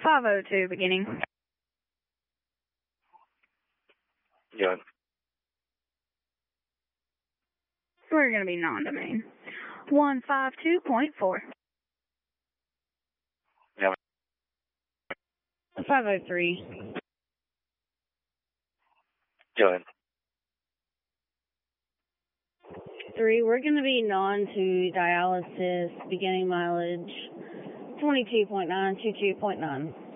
502 beginning. Yeah. We're going to be non-domain. 152.4. Yeah. 503. Go ahead. 3, we're going to be non to dialysis, beginning mileage 22.9, 22.9.